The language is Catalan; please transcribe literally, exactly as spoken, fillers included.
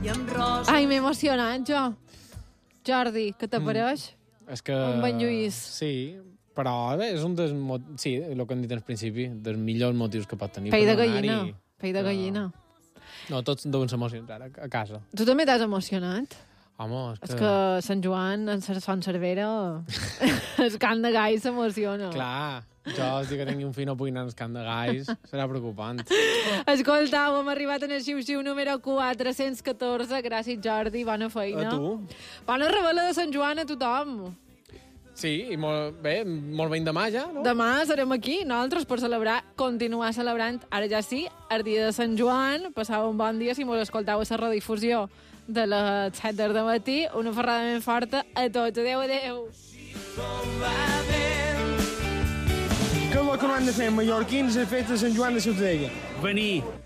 Ai, m'he emocionat, jo. Jordi, què t'apareix? Mm. És que... En Ben Lluís. Sí, però bé, és un dels... Mo... Sí, el que hem dit al principi, dels millors motius que pot tenir. Pell de per no gallina. anar-hi. Pell de gallina. No, tots deuen ser emocions ara, a casa. Tu també t'has emocionat? Home, és que... És que Sant Joan, en Son Cervera, el cant de gai s'emociona. Clar, jo els dic que tingui un fill no pugui anar al camp de gais, serà preocupant. Escoltau, hem arribat en el xiu-xiu número quatre-cents catorze. Gràcies, Jordi, bona feina. A tu. Bona rebel·la de Sant Joan a tothom. Sí, i molt bé, molt ben demà ja, no? Demà serem aquí, nosaltres, per celebrar, continuar celebrant, ara ja sí, el dia de Sant Joan. Passau un bon dia si mos escoltau a la redifusió de les set del matí. Una ferrada ben forta a tots. Adéu, adéu. Què vol que no han de fer mallorquins a festa de Sant Joan de Ciutadella? Venir.